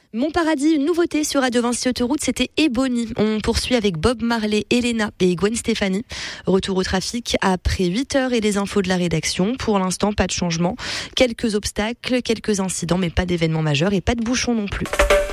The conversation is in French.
Mon paradis, une nouveauté sur Radio Vinci Autoroute, c'était Ebony. On poursuit avec Bob Marley, Elena et Gwen Stefani. Retour au trafic après 8h et les infos de la rédaction. Pour l'instant, pas de changement. Quelques obstacles, quelques incidents, mais pas d'événements majeurs et pas de bouchons non plus.